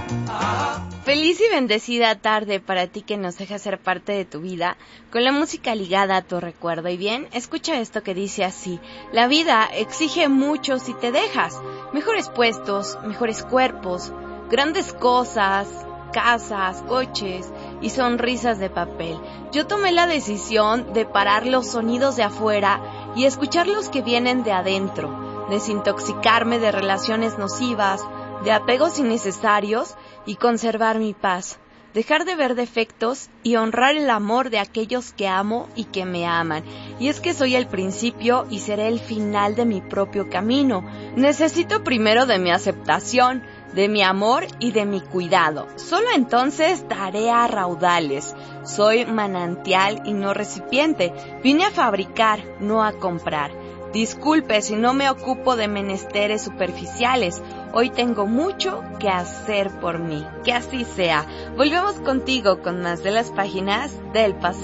Feliz y bendecida tarde para ti que nos deja ser parte de tu vida, con la música ligada a tu recuerdo. Y bien, escucha esto que dice así: la vida exige mucho si te dejas, mejores puestos, mejores cuerpos, grandes cosas, casas, coches y sonrisas de papel. Yo tomé la decisión de parar los sonidos de afuera y escuchar los que vienen de adentro, desintoxicarme de relaciones nocivas, de apegos innecesarios y conservar mi paz, dejar de ver defectos y honrar el amor de aquellos que amo y que me aman. Y es que soy el principio y seré el final de mi propio camino. Necesito primero de mi aceptación, de mi amor y de mi cuidado. Solo entonces daré a raudales. Soy manantial y no recipiente. Vine a fabricar, no a comprar. Disculpe si no me ocupo de menesteres superficiales. Hoy tengo mucho que hacer por mí. Que así sea. Volvemos contigo con más de las páginas del pasado.